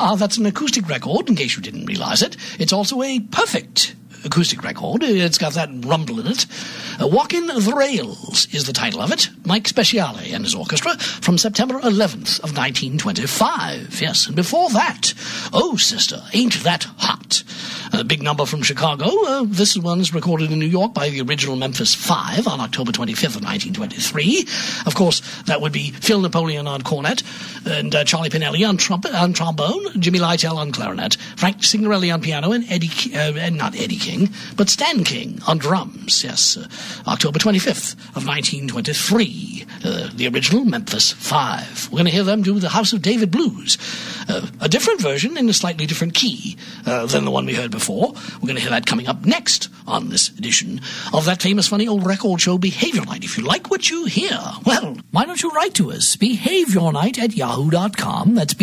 That's an acoustic record, in case you didn't realize it. It's also a perfect acoustic record. It's got that rumble in it. Walkin' the Rails is the title of it. Mike Speciale and his orchestra from September 11th of 1925. Yes, and before that, Oh Sister, Ain't That Hot? A big number from Chicago. This one's recorded in New York by the original Memphis Five on October 25th of 1923. Of course, that would be Phil Napoleon on cornet, and Charlie Pinelli on trombone, Jimmy Lytle on clarinet, Frank Signorelli on piano, and not Eddie King, but Stan King on drums. Yes, October 25th of 1923. The original Memphis Five. We're going to hear them do the House of David Blues. A different version in a slightly different key than the one we heard before. We're going to hear that coming up next on this edition of that famous funny old record show, Behavior Night. If you like what you hear, well, why don't you write to us? behaviornight@yahoo.com. That's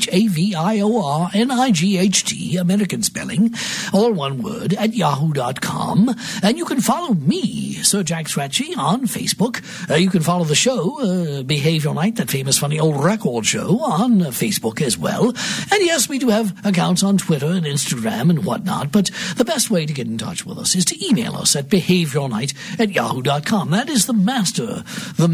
BehaviorNight, American spelling, all one word, at yahoo.com. And you can follow me, Sir Jack Scratchy, on Facebook. You can follow the show, Behavior Night, that famous funny old record show, on Facebook as well. And yes, we do have accounts on Twitter and Instagram and whatnot, but the best way to get in touch with us is to email us at behaviornight@yahoo.com. That is the master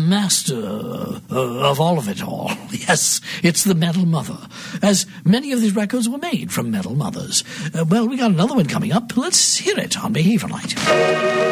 of all of it all. Yes, it's the Metal Mother, as many of these records were made from Metal Mothers. Well, we got another one coming up. Let's hear it on Behavior Night.